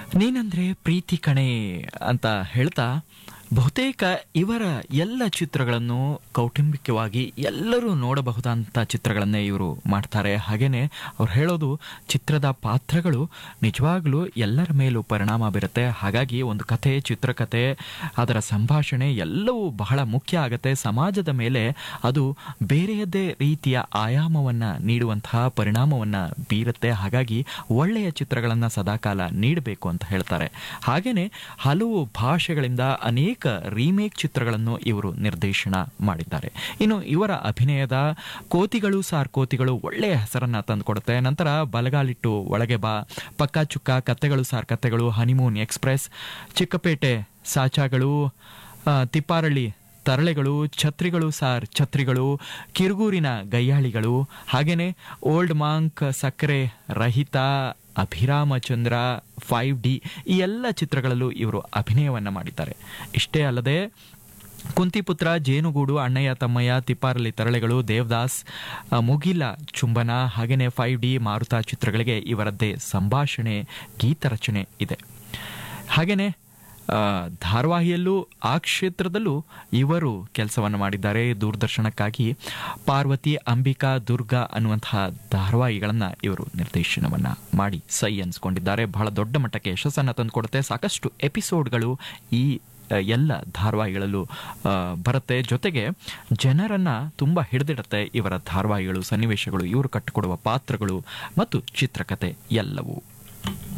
ನೀನಂದ್ರೆ ಪ್ರೀತಿ ಕಣೆ ಅಂತ ಹೇಳ್ತಾ ಬಹುತೇಕ ಇವರ ಎಲ್ಲ ಚಿತ್ರಗಳನ್ನು ಕೌಟುಂಬಿಕವಾಗಿ ಎಲ್ಲರೂ ನೋಡಬಹುದಂಥ ಚಿತ್ರಗಳನ್ನೇ ಇವರು ಮಾಡ್ತಾರೆ. ಹಾಗೇನೆ ಅವ್ರು ಹೇಳೋದು ಚಿತ್ರದ ಪಾತ್ರಗಳು ನಿಜವಾಗ್ಲೂ ಎಲ್ಲರ ಮೇಲೂ ಪರಿಣಾಮ ಬೀರುತ್ತೆ. ಹಾಗಾಗಿ ಒಂದು ಕಥೆ, ಚಿತ್ರಕಥೆ, ಅದರ ಸಂಭಾಷಣೆ ಎಲ್ಲವೂ ಬಹಳ ಮುಖ್ಯ ಆಗುತ್ತೆ. ಸಮಾಜದ ಮೇಲೆ ಅದು ಬೇರೆಯದೇ ರೀತಿಯ ಆಯಾಮವನ್ನು ನೀಡುವಂತಹ ಪರಿಣಾಮವನ್ನು ಬೀರುತ್ತೆ. ಹಾಗಾಗಿ ಒಳ್ಳೆಯ ಚಿತ್ರಗಳನ್ನು ಸದಾಕಾಲ ನೀಡಬೇಕು ಅಂತ ಹೇಳ್ತಾರೆ. ಹಾಗೇನೆ ಹಲವು ಭಾಷೆಗಳಿಂದ ಅನೇಕ ರೀಮೇಕ್ ಚಿತ್ರಗಳನ್ನು ಇವರು ನಿರ್ದೇಶನ ಮಾಡಿದ್ದಾರೆ. ಇನ್ನು ಇವರ ಅಭಿನಯದ ಕೋತಿಗಳು ಸಾರ್ ಕೋತಿಗಳು ಒಳ್ಳೆಯ ಹೆಸರನ್ನ ತಂದುಕೊಡುತ್ತೆ. ನಂತರ ಬಲಗಾಲಿಟ್ಟು ಒಳಗೆ ಬಾ, ಪಕ್ಕಾ ಚುಕ್ಕ, ಕತ್ತೆಗಳು sir ಕತ್ತೆಗಳು, honeymoon express, Chickpet ಸಾಚಾಗಳು, Tipparahalli ತರಳೆಗಳು, ಛತ್ರಿಗಳು sir ಛತ್ರಿಗಳು, ಕಿರುಗೂರಿನ ಗಯ್ಯಾಳಿಗಳು, ಹಾಗೇನೆ ಓಲ್ಡ್ ಮಾಂಕ್, ಸಕ್ಕರೆ ರಹಿತ, ಅಭಿರಾಮಚಂದ್ರ, 5D ಈ ಎಲ್ಲ ಚಿತ್ರಗಳಲ್ಲೂ ಇವರು ಅಭಿನಯವನ್ನು ಮಾಡಿದ್ದಾರೆ. ಇಷ್ಟೇ ಅಲ್ಲದೆ ಕುಂತಿಪುತ್ರ, ಜೇನುಗೂಡು, ಅಣ್ಣಯ್ಯ ತಮ್ಮಯ್ಯ, ತಿಪ್ಪಾರಲಿ ತರಳೆಗಳು, ದೇವದಾಸ್, ಮುಗಿಲ ಚುಂಬನ, ಹಾಗೆಯೇ 5D, ಮಾರುತ ಚಿತ್ರಗಳಿಗೆ ಇವರದ್ದೇ ಸಂಭಾಷಣೆ, ಗೀತರಚನೆ ಇದೆ. ಹಾಗೆಯೇ ಧಾರಾವಾಹಿಯಲ್ಲೂ ಆ ಕ್ಷೇತ್ರದಲ್ಲೂ ಇವರು ಕೆಲಸವನ್ನು ಮಾಡಿದ್ದಾರೆ. ದೂರದರ್ಶನಕ್ಕಾಗಿ ಪಾರ್ವತಿ, ಅಂಬಿಕಾ, ದುರ್ಗಾ ಅನ್ನುವಂತಹ ಧಾರಾವಾಹಿಗಳನ್ನು ಇವರು ನಿರ್ದೇಶನವನ್ನು ಮಾಡಿ ಸೈ ಅನ್ಸ್ಕೊಂಡಿದ್ದಾರೆ. ಬಹಳ ದೊಡ್ಡ ಮಟ್ಟಕ್ಕೆ ಯಶಸ್ಸನ್ನು ತಂದುಕೊಡುತ್ತೆ. ಸಾಕಷ್ಟು ಎಪಿಸೋಡ್ಗಳು ಈ ಎಲ್ಲ ಧಾರಾವಾಹಿಗಳಲ್ಲೂ ಬರುತ್ತೆ. ಜೊತೆಗೆ ಜನರನ್ನು ತುಂಬ ಹಿಡಿದಿಡುತ್ತೆ ಇವರ ಧಾರಾವಾಹಿಗಳು, ಸನ್ನಿವೇಶಗಳು, ಇವರು ಕಟ್ಟಿಕೊಡುವ ಪಾತ್ರಗಳು ಮತ್ತು ಚಿತ್ರಕಥೆ ಎಲ್ಲವೂ.